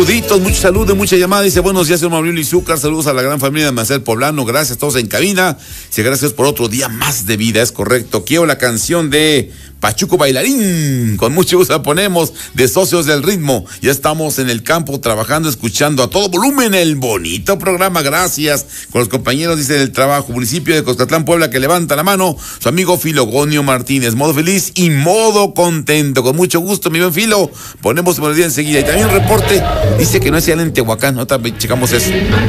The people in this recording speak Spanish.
Saluditos, mucho saludo, mucha llamada. Dice, buenos días, señor Mauricio Izúcar. Saludos a la gran familia de Marcel Poblano. Gracias a todos en cabina. Dice, gracias por otro día más de vida, es correcto. Quiero la canción de Pachuco Bailarín. Con mucho gusto la ponemos, de Socios del Ritmo. Ya estamos en el campo trabajando, escuchando a todo volumen el bonito programa. Gracias. Con los compañeros, dice, del trabajo. Municipio de Coscatlán, Puebla, que levanta la mano. Su amigo Filogonio Martínez. Modo feliz y modo contento. Con mucho gusto, mi buen Filo. Ponemos el día enseguida. Y también un reporte. Dice que no es en Tehuacán. Otra vez checamos eso.